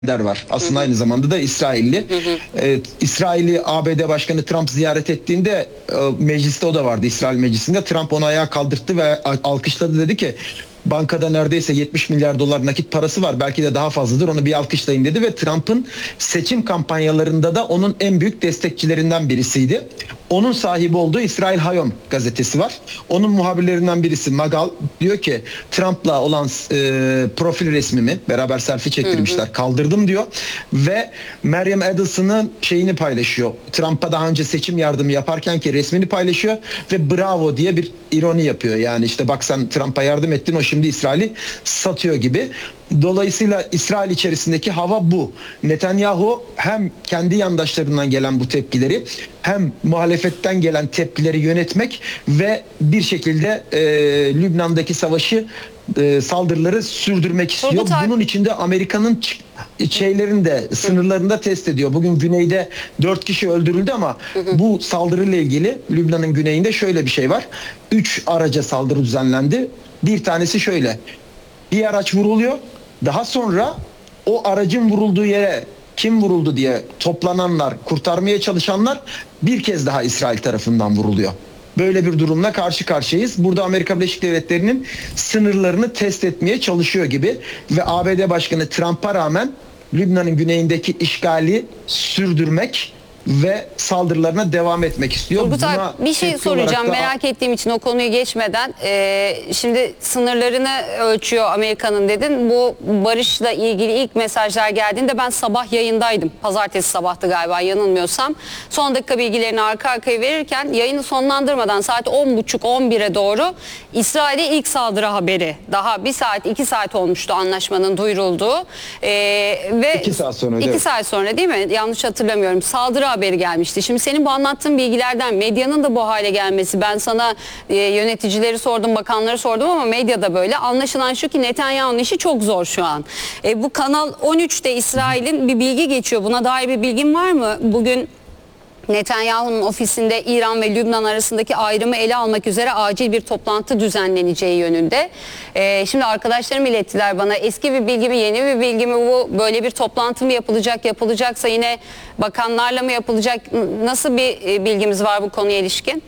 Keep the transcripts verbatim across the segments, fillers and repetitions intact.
var. Aslında Hı hı. aynı zamanda da İsrailli. Hı hı. Ee, İsrail'i A B D Başkanı Trump ziyaret ettiğinde e, mecliste o da vardı, İsrail meclisinde. Trump onu ayağa kaldırttı ve alkışladı, dedi ki bankada neredeyse yetmiş milyar dolar nakit parası var. Belki de daha fazladır. Onu bir alkışlayın dedi ve Trump'ın seçim kampanyalarında da onun en büyük destekçilerinden birisiydi. Onun sahibi olduğu İsrail Hayom gazetesi var. Onun muhabirlerinden birisi Magal diyor ki Trump'la olan e, profil resmimi beraber selfie çektirmişler. Hı hı. Kaldırdım diyor ve Meryem Adelson'ın şeyini paylaşıyor. Trump'a daha önce seçim yardımı yaparken ki resmini paylaşıyor ve bravo diye bir ironi yapıyor. Yani işte bak sen Trump'a yardım ettin, o şimdi İsrail'i satıyor gibi. Dolayısıyla İsrail içerisindeki hava bu. Netanyahu hem kendi yandaşlarından gelen bu tepkileri hem muhalefetten gelen tepkileri yönetmek ve bir şekilde e, Lübnan'daki savaşı e, saldırıları sürdürmek istiyor. Bunun içinde Amerika'nın şeylerini de sınırlarını da test ediyor. Bugün güneyde dört kişi öldürüldü ama bu saldırıyla ilgili Lübnan'ın güneyinde şöyle bir şey var. Üç araca saldırı düzenlendi. Bir tanesi şöyle. Bir araç vuruluyor. Daha sonra o aracın vurulduğu yere kim vuruldu diye toplananlar, kurtarmaya çalışanlar bir kez daha İsrail tarafından vuruluyor. Böyle bir durumla karşı karşıyayız. Burada Amerika Birleşik Devletleri'nin sınırlarını test etmeye çalışıyor gibi ve A B D Başkanı Trump'a rağmen Lübnan'ın güneyindeki işgali sürdürmek ve saldırılarına devam etmek istiyor. Turgut abi, bir şey soracağım da... merak ettiğim için o konuyu geçmeden. Ee, şimdi sınırlarını ölçüyor Amerika'nın dedin. Bu barışla ilgili ilk mesajlar geldiğinde ben sabah yayındaydım. Pazartesi sabahtı galiba yanılmıyorsam. Son dakika bilgilerini arka arkaya verirken yayını sonlandırmadan saat on buçuk on bire doğru İsrail'e ilk saldırı haberi. Daha bir saat iki saat olmuştu anlaşmanın duyurulduğu. Ee, ve iki saat sonra. iki evet. saat sonra değil mi? Yanlış hatırlamıyorum. Saldırı haberi gelmişti. Şimdi senin bu anlattığın bilgilerden medyanın da bu hale gelmesi, ben sana e, yöneticileri sordum, bakanları sordum ama medyada böyle. Anlaşılan şu ki Netanyahu'nun işi çok zor şu an. E, bu Kanal on üçte İsrail'in bir bilgi geçiyor. Buna dair bir bilgin var mı? Bugün Netanyahu'nun ofisinde İran ve Lübnan arasındaki ayrımı ele almak üzere acil bir toplantı düzenleneceği yönünde. Ee, şimdi arkadaşlarım ilettiler bana, eski bir bilgi mi yeni bir bilgi mi bu, böyle bir toplantı mı yapılacak, yapılacaksa yine bakanlarla mı yapılacak, nasıl bir bilgimiz var bu konuya ilişkin?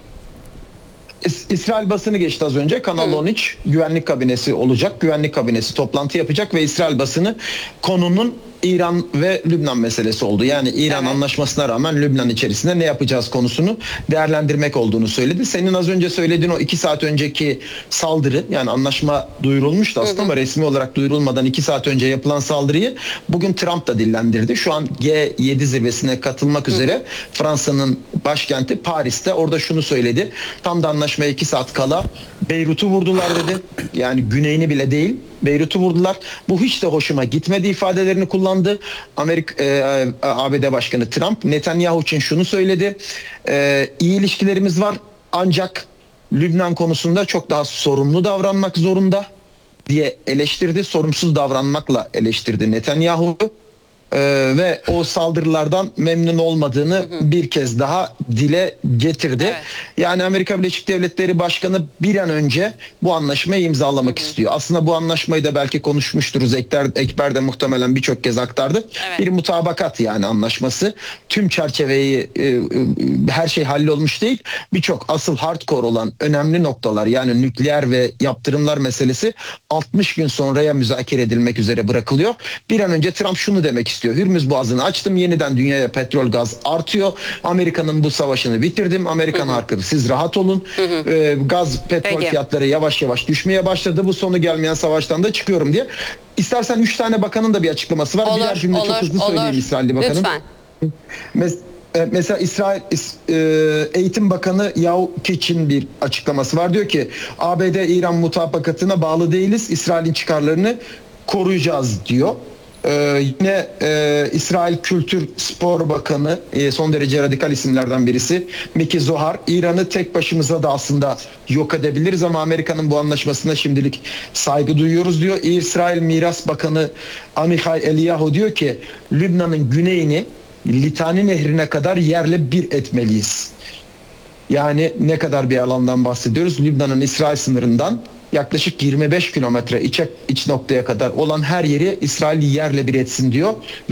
İsrail basını geçti az önce. Kanal Hı. on üç güvenlik kabinesi olacak. Güvenlik kabinesi toplantı yapacak ve İsrail basını konunun İran ve Lübnan meselesi oldu. Yani İran evet. anlaşmasına rağmen Lübnan içerisinde ne yapacağız konusunu değerlendirmek olduğunu söyledi. Senin az önce söylediğin o iki saat önceki saldırı, yani anlaşma duyurulmuştu aslında, hı hı. ama resmi olarak duyurulmadan iki saat önce yapılan saldırıyı bugün Trump da dillendirdi. Şu an G yedi zirvesine katılmak üzere Fransa'nın başkenti Paris'te, orada şunu söyledi. Tam da anlaşmaya iki saat kala Beyrut'u vurdular dedi. Yani güneyini bile değil, Beyrut'u vurdular. Bu hiç de hoşuma gitmedi ifadelerini kullandı. Amerika e, A B D Başkanı Trump Netanyahu için şunu söyledi. E, iyi ilişkilerimiz var ancak Lübnan konusunda çok daha sorumlu davranmak zorunda diye eleştirdi. Sorumsuz davranmakla eleştirdi Netanyahu. Ee, ve o saldırılardan memnun olmadığını hı hı. bir kez daha dile getirdi. Evet. Yani Amerika Birleşik Devletleri Başkanı bir an önce bu anlaşmayı imzalamak hı hı. istiyor. Aslında bu anlaşmayı da belki konuşmuşturuz. Ekber, Ekber de muhtemelen birçok kez aktardı. Evet. Bir mutabakat yani anlaşması. Tüm çerçeveyi e, e, her şey hallolmuş değil. Birçok asıl hardcore olan önemli noktalar, yani nükleer ve yaptırımlar meselesi altmış gün sonraya müzakere edilmek üzere bırakılıyor. Bir an önce Trump şunu demek istiyor. Hürmüz Boğazı'nı açtım. Yeniden dünyaya petrol gaz artıyor. Amerika'nın bu savaşını bitirdim. Amerikan halkı siz rahat olun. Hı hı. Ee, gaz petrol Peki. fiyatları yavaş yavaş düşmeye başladı. Bu sonu gelmeyen savaştan da çıkıyorum diye. İstersen üç tane bakanın da bir açıklaması var. Olur, Birer cümle olur, çok hızlı olur. söyleyeyim İsrailli bakanın. Lütfen. Mes Mesela İsrail Eğitim Bakanı Yav Keç'in bir açıklaması var. Diyor ki A B D-İran mutabakatına bağlı değiliz. İsrail'in çıkarlarını koruyacağız diyor. Ee, yine e, İsrail Kültür Spor Bakanı, e, son derece radikal isimlerden birisi Miki Zohar, İran'ı tek başımıza da aslında yok edebiliriz ama Amerika'nın bu anlaşmasına şimdilik saygı duyuyoruz diyor. İsrail Miras Bakanı Amichai Eliyahu diyor ki Lübnan'ın güneyini Litani Nehri'ne kadar yerle bir etmeliyiz. Yani ne kadar bir alandan bahsediyoruz? Lübnan'ın İsrail sınırından yaklaşık yirmi beş kilometre içe, iç noktaya kadar olan her yeri İsrail yerle bir etsin diyor.